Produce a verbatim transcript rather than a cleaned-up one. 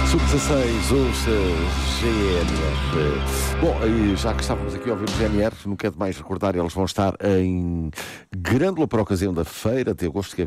sub dezasseis, ouça G N R. Bom, e já que estávamos aqui a ouvir o G N R, não quero mais recordar, eles vão estar em Grândola por ocasião da Feira de Agosto, que